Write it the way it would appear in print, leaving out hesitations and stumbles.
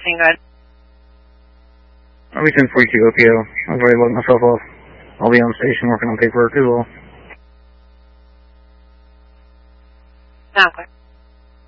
16, go ahead. I'll be 1042 OPO. I've already logged myself off. I'll be on station working on paperwork as well. Sound clear.